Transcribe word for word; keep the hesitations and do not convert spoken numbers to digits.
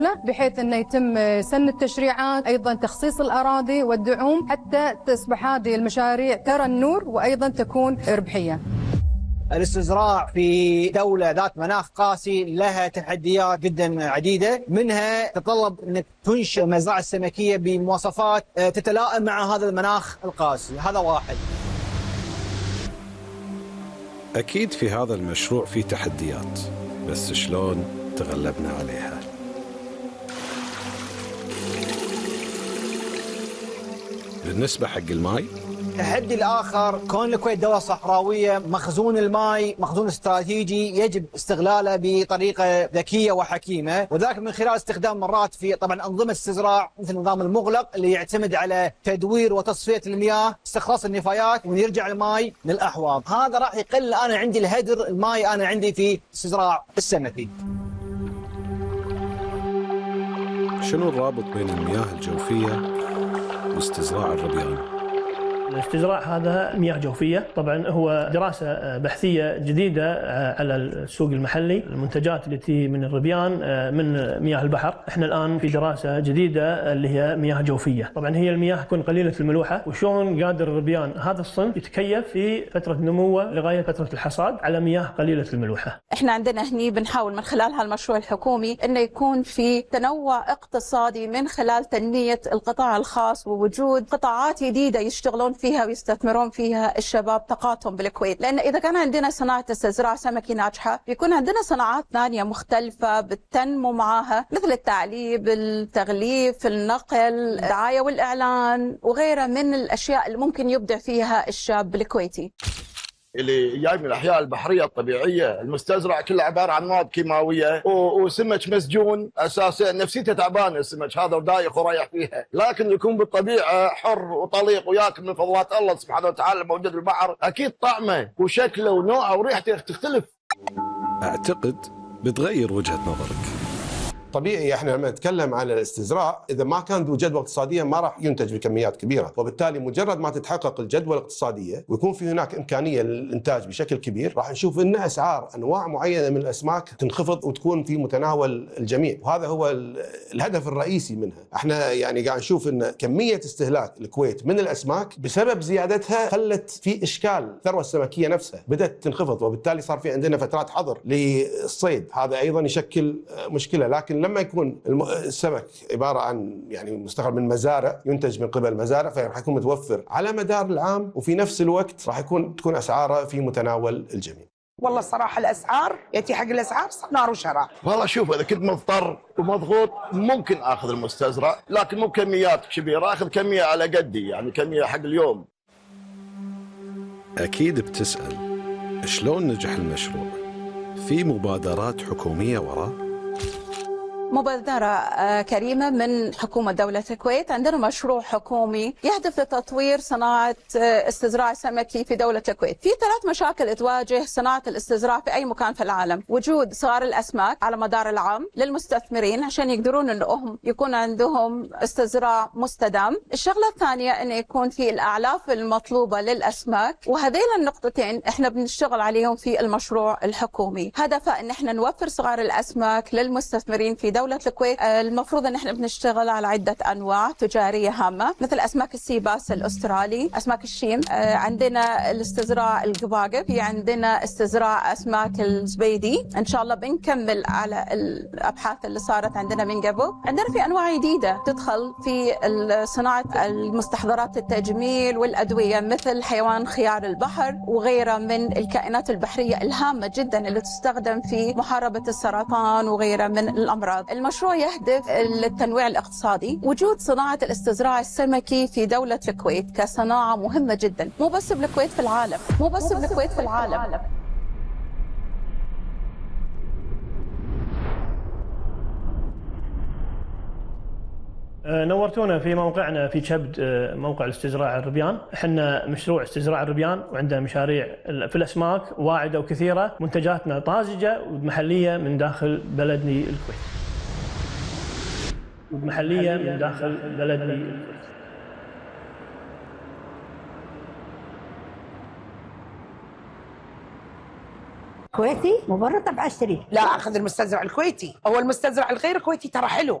بحيث أنه يتم سن التشريعات، أيضا تخصيص الأراضي والدعوم حتى تصبح هذه المشاريع ترى النور وأيضا تكون ربحية. الاستزراع في دولة ذات مناخ قاسي لها تحديات جدا عديدة، منها تتطلب أنك تنشئ مزرعة سمكية بمواصفات تتلائم مع هذا المناخ القاسي. هذا واحد. أكيد في هذا المشروع في تحديات، بس شلون تغلبنا عليها؟ بالنسبة حق الماء، التحدي الآخر كون الكويت دولة صحراوية، مخزون الماء مخزون استراتيجي يجب استغلاله بطريقة ذكية وحكيمة، وذلك من خلال استخدام مرات في طبعا أنظمة استزراع مثل النظام المغلق اللي يعتمد على تدوير وتصفية المياه، استخلاص النفايات ويرجع الماء للأحواض. هذا راح يقلل أنا عندي الهدر الماء أنا عندي في استزراع السمكي. شنو الرابط بين المياه الجوفية واستزراع الربيان؟ الاستزراع هذا مياه جوفية، طبعا هو دراسة بحثية جديدة على السوق المحلي، المنتجات التي من الربيان من مياه البحر. احنا الآن في دراسة جديدة اللي هي مياه جوفية. طبعا هي المياه تكون قليلة الملوحة، وشون قادر الربيان هذا الصنف يتكيف في فترة نموه لغاية فترة الحصاد على مياه قليلة الملوحة. احنا عندنا هني بنحاول من خلال هالمشروع الحكومي انه يكون في تنوع اقتصادي من خلال تنمية القطاع الخاص ووجود قطاعات جديدة يشتغلون فيها ويستثمرون فيها الشباب طاقاتهم بالكويت. لأن إذا كان عندنا صناعة استزراع سمكي ناجحة، بيكون عندنا صناعات ثانية مختلفة بتنمو معاها، مثل التعليب، التغليف، النقل، الدعاية والإعلان وغيرها من الأشياء اللي ممكن يبدع فيها الشاب الكويتي. اللي جاي من الاحياء البحريه الطبيعيه، المستزرع كله عباره عن مواد كيماويه وسمك مسجون، اساسا نفسيته تعبانه السمك هذا ودايخ ورايح فيها، لكن يكون بالطبيعه حر وطليق وياكل من فضلات الله سبحانه وتعالى موجود بالبحر، اكيد طعمه وشكله ونوعه وريحته تختلف. اعتقد بتغير وجهه نظرك. طبيعي احنا لما نتكلم عن الاستزراع، اذا ما كان ذو جدوى اقتصاديه ما راح ينتج بكميات كبيره، وبالتالي مجرد ما تتحقق الجدوى الاقتصاديه ويكون في هناك امكانيه للانتاج بشكل كبير، راح نشوف ان اسعار انواع معينه من الاسماك تنخفض وتكون في متناول الجميع، وهذا هو الهدف الرئيسي منها. احنا يعني قاعد نشوف ان كميه استهلاك الكويت من الاسماك بسبب زيادتها خلت في اشكال الثروه السمكيه نفسها بدات تنخفض، وبالتالي صار في عندنا فترات حظر للصيد، هذا ايضا يشكل مشكله. لكن لما يكون السمك عبارة عن يعني مستخرج من مزارع، ينتج من قبل مزارع، فراح يكون متوفر على مدار العام، وفي نفس الوقت راح يكون تكون أسعاره في متناول الجميع. والله الصراحة الأسعار يأتي حق الأسعار نار وشراب. والله شوف، إذا كنت مضطر ومضغوط ممكن آخذ المستزرع، لكن مو كميات كبيرة، آخذ كمية على قدي، يعني كمية حق اليوم. أكيد بتسأل شلون نجح المشروع؟ في مبادرات حكومية وراه؟ مبادرة كريمة من حكومة دولة الكويت. عندنا مشروع حكومي يهدف لتطوير صناعة استزراع سمكي في دولة الكويت. في ثلاث مشاكل تواجه صناعة الاستزراع في أي مكان في العالم: وجود صغار الأسماك على مدار العام للمستثمرين عشان يقدرون أنهم يكون عندهم استزراع مستدام. الشغلة الثانية أن يكون في الأعلاف المطلوبة للأسماك، وهذين النقطتين احنا بنشتغل عليهم في المشروع الحكومي. هدفه أن احنا نوفر صغار الأسماك للمستثمرين في دولة دولة الكويت. المفروض ان احنا بنشتغل على عدة انواع تجارية هامة، مثل اسماك السيباس الاسترالي، اسماك الشيم، عندنا الاستزراع القباقب، في عندنا استزراع اسماك الزبيدي. ان شاء الله بنكمل على الابحاث اللي صارت عندنا من قبل. عندنا في انواع جديدة تدخل في صناعة المستحضرات التجميل والادوية، مثل حيوان خيار البحر وغيرها من الكائنات البحرية الهامة جدا اللي تستخدم في محاربة السرطان وغيرها من الامراض. المشروع يهدف للتنويع الاقتصادي، وجود صناعة الاستزراع السمكي في دولة الكويت كصناعة مهمة جدا، مو بس بالكويت في العالم، مو بس بالكويت في العالم. نورتونا في موقعنا في كبد، موقع الاستزراع الربيان. احنا مشروع استزراع الربيان، وعندنا مشاريع في الاسماك واعده وكثيره. منتجاتنا طازجه ومحليه من داخل بلدني الكويت. ومحليه من داخل بلدني الكويت. كويتي مبرر طبعا اشتري. لا اخذ المستزرع الكويتي، هو المستزرع الغير كويتي ترى حلو.